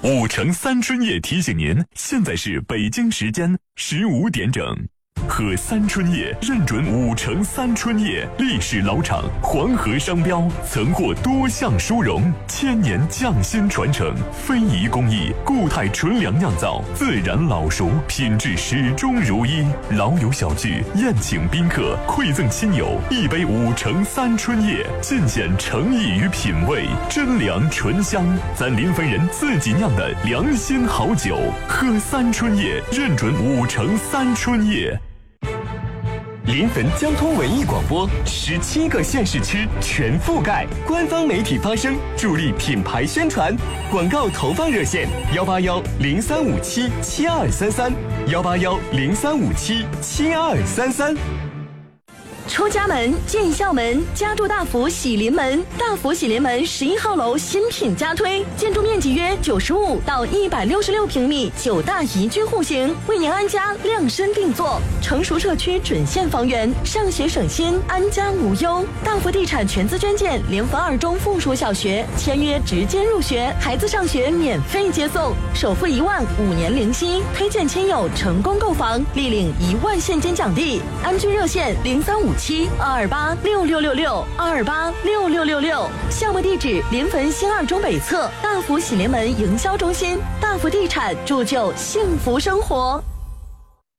5城3春夜提醒您，现在是北京时间15点整。喝三春叶认准5城3春叶，历史老厂，黄河商标，曾获多项殊荣，1000年匠心传承，非遗工艺，固态纯粮酿造，自然老熟，品质始终如一。老友小聚，宴请宾客，馈赠亲友，一杯5城3春叶，尽显诚意与品味，真粮醇香，咱临汾人自己酿的良心好酒。喝三春叶，认准5城3春叶。 临汾交通文艺广播17个县市区全覆盖，官方媒体发声，助力品牌宣传。广告投放热线：181-0357-7233，181-0357-7233。 出家门进校门，家住大福喜临门。大福喜临门11号楼新品加推，建筑面积约95到166平米，9大宜居户型，为您安家量身定做。成熟社区准现房源，上学省心，安家无忧。大福地产全资捐建临汾2中附属小学，签约直接入学，孩子上学免费接送，首付1万，5年零息。推荐亲友成功购房，立领1万现金奖励。安居热线0357-228-6666，228-6666。项目地址：临汾新2中北侧大福喜临门营销中心。大福地产，铸就幸福生活。